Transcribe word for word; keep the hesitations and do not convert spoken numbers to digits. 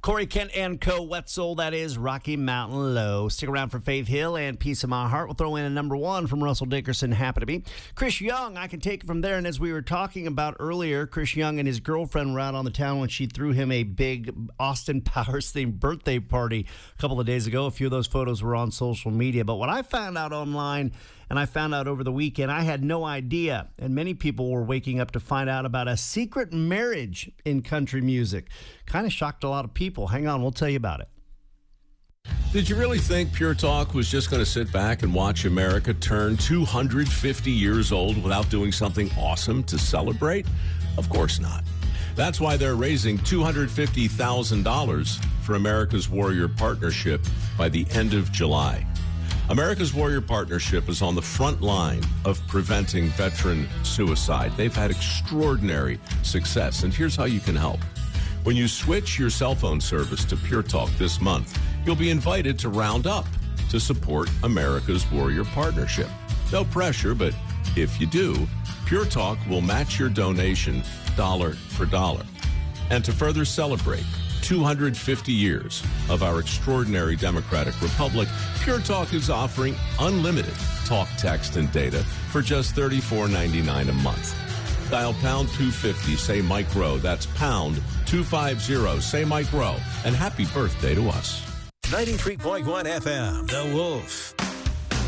Corey Kent and Co. Wetzel, that is Rocky Mountain Low. Stick around for Faith Hill and Peace of My Heart. We'll throw in a number one from Russell Dickerson, Happy to Be. Chris Young, I can take it from there. And as we were talking about earlier, Chris Young and his girlfriend were out on the town when she threw him a big Austin Powers-themed birthday party a couple of days ago. A few of those photos were on social media. But what I found out online, and I found out over the weekend, I had no idea. And many people were waking up to find out about a secret marriage in country music. Kind of shocked a lot of people. Hang on, we'll tell you about it. Did you really think Pure Talk was just going to sit back and watch America turn two hundred fifty years old without doing something awesome to celebrate? Of course not. That's why they're raising two hundred fifty thousand dollars for America's Warrior Partnership by the end of July. America's Warrior Partnership is on the front line of preventing veteran suicide. They've had extraordinary success, and here's how you can help. When you switch your cell phone service to Pure Talk this month, you'll be invited to round up to support America's Warrior Partnership. No pressure, but if you do, Pure Talk will match your donation dollar for dollar. And to further celebrate two hundred fifty years of our extraordinary democratic republic, Pure Talk is offering unlimited talk, text, and data for just thirty-four ninety-nine a month. Dial pound two fifty, say Mike Rowe. That's pound two fifty, say Mike Rowe. And happy birthday to us. ninety-three point one F M, The Wolf.